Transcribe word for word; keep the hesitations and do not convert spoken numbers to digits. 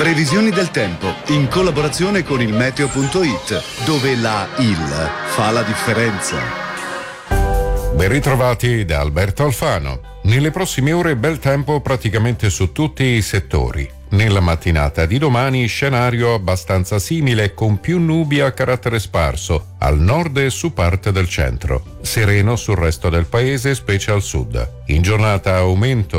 Previsioni del tempo in collaborazione con il meteo punto it, dove la I L fa la differenza. Ben ritrovati da Alberto Alfano. Nelle prossime ore bel tempo praticamente su tutti i settori. Nella mattinata di domani scenario abbastanza simile con più nubi a carattere sparso al nord e su parte del centro. Sereno sul resto del paese, specie al sud. In giornata aumento